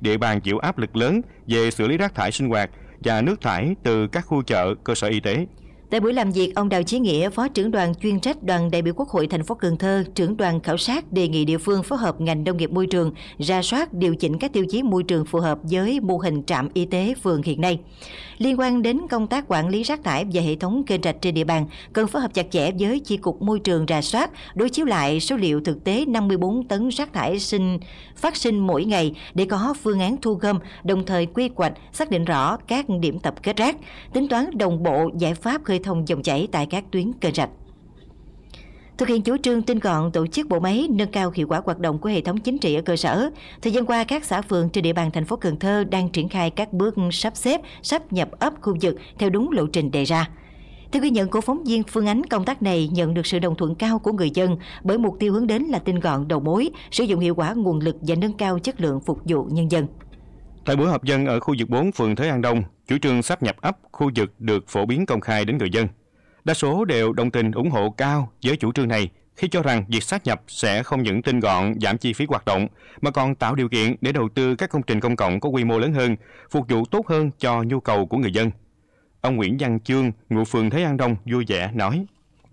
địa bàn chịu áp lực lớn về xử lý rác thải sinh hoạt và nước thải từ các khu chợ, cơ sở y tế. Tại buổi làm việc, ông Đào Chí Nghĩa, Phó trưởng đoàn chuyên trách đoàn đại biểu Quốc hội thành phố Cần Thơ, trưởng đoàn khảo sát đề nghị địa phương phối hợp ngành nông nghiệp môi trường rà soát điều chỉnh các tiêu chí môi trường phù hợp với mô hình trạm y tế phường hiện nay. Liên quan đến công tác quản lý rác thải và hệ thống kênh rạch trên địa bàn, cần phối hợp chặt chẽ với Chi cục Môi trường rà soát, đối chiếu lại số liệu thực tế 54 tấn rác thải phát sinh mỗi ngày để có phương án thu gom, đồng thời quy hoạch, xác định rõ các điểm tập kết rác, tính toán đồng bộ giải pháp khơi thông dòng chảy tại các tuyến kênh rạch. Thực hiện chủ trương tinh gọn tổ chức bộ máy, nâng cao hiệu quả hoạt động của hệ thống chính trị ở cơ sở, thời gian qua các xã phường trên địa bàn thành phố Cần Thơ đang triển khai các bước sắp xếp, sáp nhập ấp khu vực theo đúng lộ trình đề ra. Theo ghi nhận của phóng viên Phương Ánh, công tác này nhận được sự đồng thuận cao của người dân bởi mục tiêu hướng đến là tinh gọn đầu mối, sử dụng hiệu quả nguồn lực và nâng cao chất lượng phục vụ nhân dân. Tại buổi họp dân ở khu vực 4 phường Thới An Đông, chủ trương sáp nhập ấp khu vực được phổ biến công khai đến người dân. Đa số đều đồng tình ủng hộ cao với chủ trương này khi cho rằng việc sáp nhập sẽ không những tinh gọn, giảm chi phí hoạt động mà còn tạo điều kiện để đầu tư các công trình công cộng có quy mô lớn hơn, phục vụ tốt hơn cho nhu cầu của người dân. Ông Nguyễn Văn Chương, ngụ phường Thới An Đông vui vẻ nói: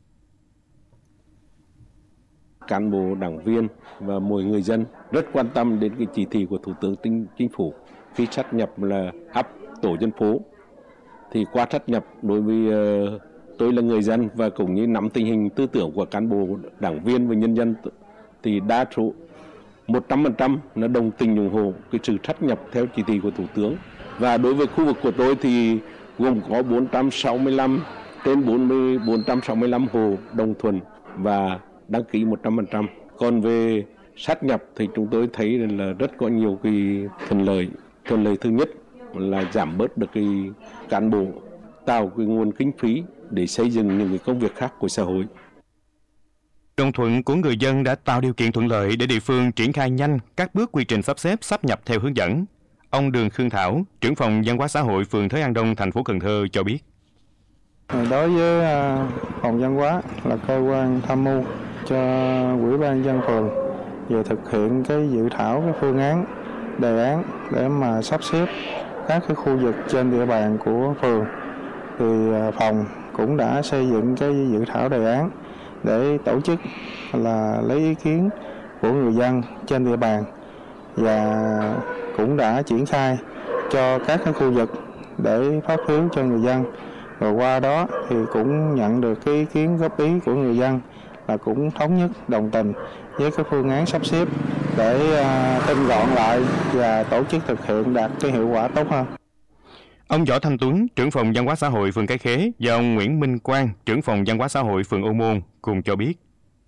Cán bộ, đảng viên và mỗi người dân rất quan tâm đến cái chỉ thị của Thủ tướng Chính phủ khi sáp nhập là ấp tổ dân phố. Thì qua sáp nhập, đối với tôi là người dân và cũng như nắm tình hình tư tưởng của cán bộ, đảng viên và nhân dân thì đa số 100% là đồng tình ủng hộ cái sự sáp nhập theo chỉ thị của Thủ tướng. Và đối với khu vực của tôi thì gồm có 465 trên 465 hồ đồng thuận và đăng ký 100%. Còn về sát nhập thì chúng tôi thấy là rất có nhiều cái thuận lợi. Thuận lợi thứ nhất là giảm bớt được cái cán bộ, tạo cái nguồn kinh phí để xây dựng những cái công việc khác của xã hội. Đồng thuận của người dân đã tạo điều kiện thuận lợi để địa phương triển khai nhanh các bước quy trình sắp xếp sáp nhập theo hướng dẫn. Ông Đường Khương Thảo, trưởng phòng văn hóa xã hội phường Thới An Đông, thành phố Cần Thơ cho biết. Đối với phòng văn hóa là cơ quan tham mưu cho Ủy ban nhân dân phường về thực hiện cái dự thảo cái phương án, đề án để mà sắp xếp các cái khu vực trên địa bàn của phường, thì phòng cũng đã xây dựng cái dự thảo đề án để tổ chức là lấy ý kiến của người dân trên địa bàn và cũng đã triển khai cho các cái khu vực để phát phiếu cho người dân. Rồi qua đó thì cũng nhận được cái ý kiến góp ý của người dân là cũng thống nhất đồng tình với cái phương án sắp xếp để tinh gọn lại và tổ chức thực hiện đạt cái hiệu quả tốt hơn. Ông Võ Thanh Tuấn, trưởng phòng văn hóa xã hội phường Cái Khế và ông Nguyễn Minh Quang, trưởng phòng văn hóa xã hội phường Ô Môn cùng cho biết.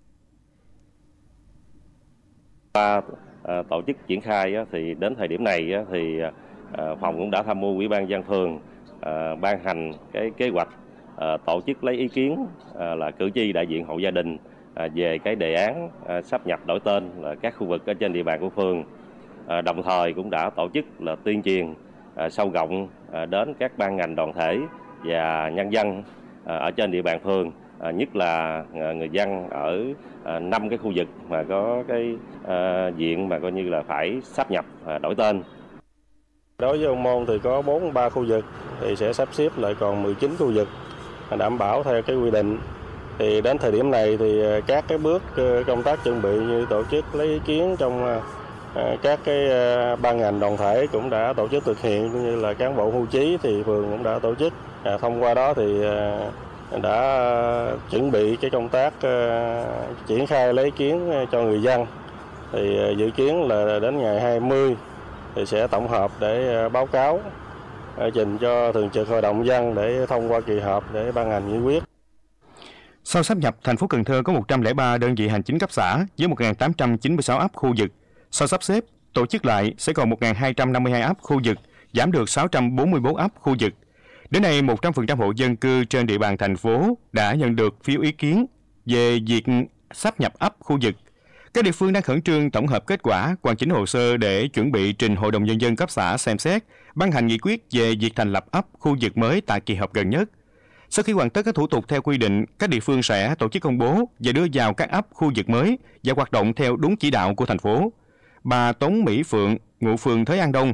Tổ chức triển khai thì đến thời điểm này thì phòng cũng đã tham mưu Ủy ban nhân dân phường ban hành cái kế hoạch tổ chức lấy ý kiến là cử tri đại diện hộ gia đình về cái đề án sáp nhập đổi tên là các khu vực ở trên địa bàn của phường. Đồng thời cũng đã tổ chức là tuyên truyền sâu rộng đến các ban ngành đoàn thể và nhân dân ở trên địa bàn phường, nhất là người dân ở 5 cái khu vực mà có cái diện mà coi như là phải sáp nhập đổi tên. Đối với Ô Môn thì có 43 khu vực thì sẽ sắp xếp lại còn 19 khu vực đảm bảo theo cái quy định. Thì đến thời điểm này thì các cái bước công tác chuẩn bị như tổ chức lấy ý kiến trong các cái ban ngành đoàn thể cũng đã tổ chức thực hiện, cũng như là cán bộ hưu trí thì phường cũng đã tổ chức. Thông qua đó thì đã chuẩn bị cái công tác triển khai lấy ý kiến cho người dân. Thì dự kiến là đến ngày 20 thì sẽ tổng hợp để báo cáo trình cho Thường trực Hội đồng dân để thông qua kỳ họp để ban hành nghị quyết. Sau sáp nhập, thành phố Cần Thơ có 103 đơn vị hành chính cấp xã với 1.896 ấp khu vực. Sau sắp xếp, tổ chức lại sẽ còn 1.252 ấp khu vực, giảm được 644 ấp khu vực. Đến nay, 100% hộ dân cư trên địa bàn thành phố đã nhận được phiếu ý kiến về việc sáp nhập ấp khu vực. Các địa phương đang khẩn trương tổng hợp kết quả, hoàn chỉnh hồ sơ để chuẩn bị trình Hội đồng Nhân dân cấp xã xem xét, ban hành nghị quyết về việc thành lập ấp khu vực mới tại kỳ họp gần nhất. Sau khi hoàn tất các thủ tục theo quy định, các địa phương sẽ tổ chức công bố và đưa vào các ấp khu vực mới và hoạt động theo đúng chỉ đạo của thành phố. Bà Tống Mỹ Phượng, ngụ phường Thới An Đông,